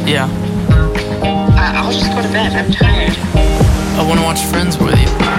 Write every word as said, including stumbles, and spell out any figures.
Yeah. I- I'll just go to bed. I'm tired. I want to watch Friends with you.